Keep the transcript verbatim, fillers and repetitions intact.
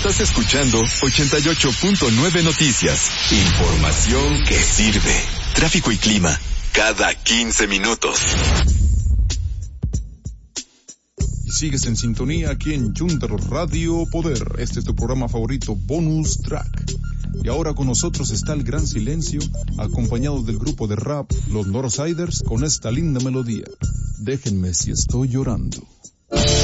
Estás escuchando ochenta y ocho punto nueve Noticias. Información que sirve. Tráfico y clima cada quince minutos. Y sigues en sintonía aquí en Junter Radio Poder. Este es tu programa favorito, Bonus Track. Y ahora con nosotros está el Gran Silencio, acompañado del grupo de rap Los Northsiders, con esta linda melodía. Déjenme si estoy llorando.